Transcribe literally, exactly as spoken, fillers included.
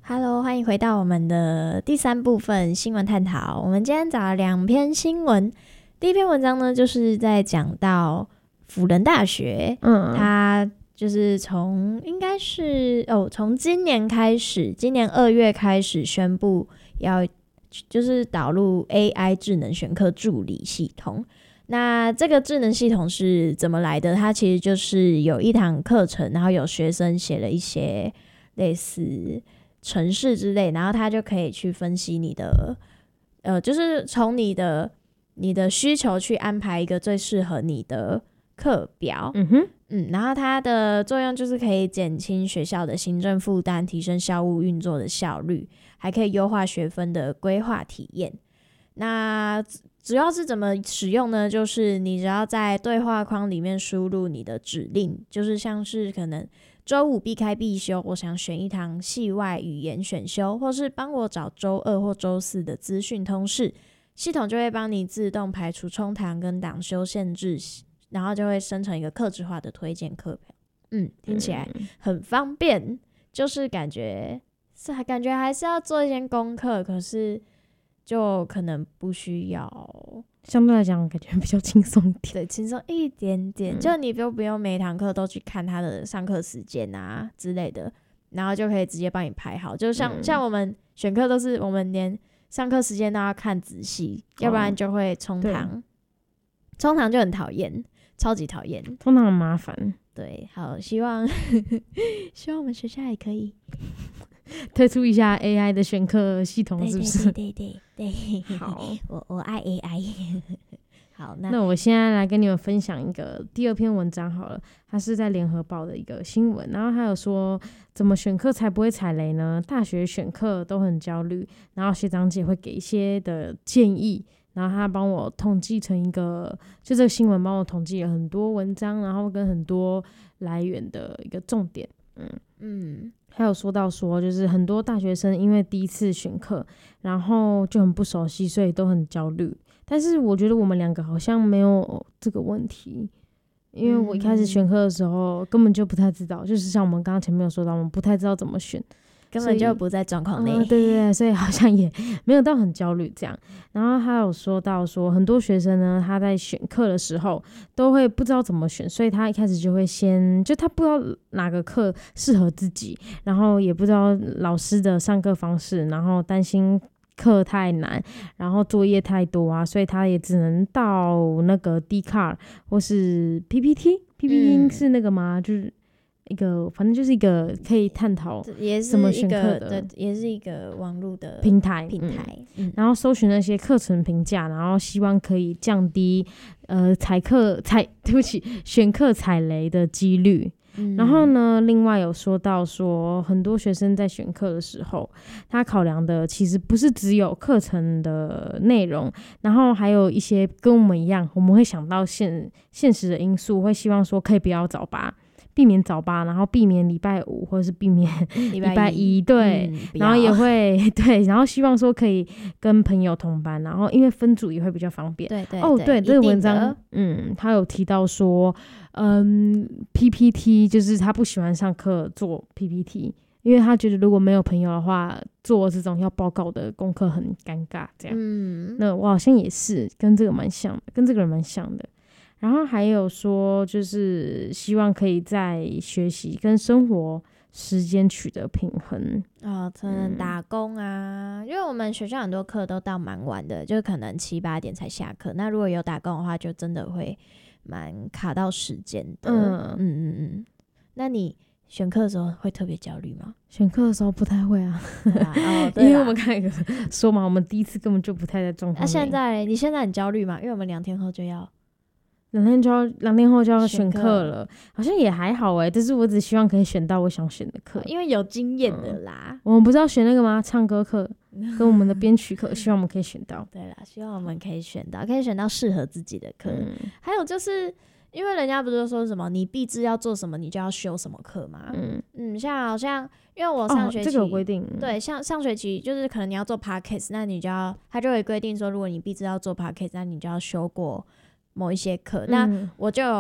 Hello， 欢迎回到我们的第三部分新闻探讨。我们今天找了两篇新闻，第一篇文章呢，就是在讲到辅仁大学，嗯，它就是从应该是哦，从今年开始，今年二月开始宣布要就是导入 A I 智能选课助理系统。那这个智能系统是怎么来的？它其实就是有一堂课程，然后有学生写了一些类似程式之类，然后他就可以去分析你的，呃，就是从你的你的需求去安排一个最适合你的课表。嗯哼，嗯，然后它的作用就是可以减轻学校的行政负担，提升校务运作的效率，还可以优化学分的规划体验。那主要是怎么使用呢？就是你只要在对话框里面输入你的指令，就是像是可能周五避开必修，我想选一堂系外语言选修，或是帮我找周二或周四的资讯通识，系统就会帮你自动排除冲堂跟档修限制，然后就会生成一个客制化的推荐课表。嗯，听起来很方便，就是感觉是感觉还是要做一些功课，可是就可能不需要， 相对来讲感觉比较轻松一点。 对，轻松一点点、嗯、就你就不用每堂课都去看他的上课时间啊之类的，然后就可以直接帮你排好。就像、嗯、像我们选课都是我们连上课时间都要看仔细、哦、要不然就会冲堂，冲堂就很讨厌，超级讨厌， 冲堂很麻烦。 对，好，希望希望我们学校也可以推出一下 A I 的选课系统，是不是？ 对对对对对，好，我我爱 A I 好，那那我现在来跟你们分享一个第二篇文章好了，它是在联合报的一个新闻，然后还有说怎么选课才不会踩雷呢？大学选课都很焦虑，然后学长姐会给一些的建议，然后他帮我统计成一个，就这个新闻帮我统计了很多文章，然后跟很多来源的一个重点。嗯嗯，还有说到说，就是很多大学生因为第一次选课，然后就很不熟悉，所以都很焦虑。但是我觉得我们两个好像没有这个问题，因为我一开始选课的时候根本就不太知道，就是像我们刚刚前面有说到，我们不太知道怎么选， 根本就不在状况内、 嗯。对对对，所以好像也没有到很焦虑这样。然后他有说到说，很多学生呢，他在选课的时候都会不知道怎么选，所以他一开始就会先，就他不知道哪个课适合自己，然后也不知道老师的上课方式，然后担心课太难，然后作业太多啊，所以他也只能到那个 Dcard 或是 P P T。P P T 是那个吗？嗯、就是一个，反正就是一个可以探讨怎么选课的， 对，也是一个网络的平台平台、 嗯嗯。然后搜寻那些课程评价，然后希望可以降低呃踩课踩对不起选课踩雷的几率。嗯、然后呢，另外有说到说，很多学生在选课的时候，他考量的其实不是只有课程的内容，然后还有一些跟我们一样，我们会想到现现实的因素，会希望说可以不要早八。避免早八，然后避免礼拜五，或者是避免礼拜一，对、嗯，然后也会对，然后希望说可以跟朋友同班，然后因为分组也会比较方便。 对对哦，对，这个文章，嗯，他有提到说，嗯 ，P P T 就是他不喜欢上课做 P P T， 因为他觉得如果没有朋友的话，做这种要报告的功课很尴尬，这样。嗯，那我好像也是跟这个蛮像的，跟这个人蛮像的。然后还有说，就是希望可以在学习跟生活时间取得平衡哦，可能打工啊、嗯，因为我们学校很多课都到蛮晚的，就可能七八点才下课。那如果有打工的话，就真的会蛮卡到时间的。嗯嗯嗯嗯。那你选课的时候会特别焦虑吗？ 选课的时候不太会啊， 啊哦、 因为我们刚才说嘛，我们第一次根本就不太在状况内。 那、啊、现在你现在很焦虑吗？因为我们两天后就要。 两天就要两天后就要选课了，好像也还好哎、欸，但是我只希望可以选到我想选的课、 哦，因为有经验的啦、嗯。 我们不是要选那个吗？唱歌课跟我们的编曲课，希望我们可以选到。 对啦，希望我们可以选到，可以选到适合自己的课、嗯。还有就是因为人家不是说什么你毕制要做什么，你就要修什么课嘛。嗯嗯，像好像因为我上学期、 哦、这个有规定， 对，像上学期就是可能你要做 podcast， 那你就要他就会规定说，如果你毕制要做 podcast， 那你就要修过某一些课、嗯，那我就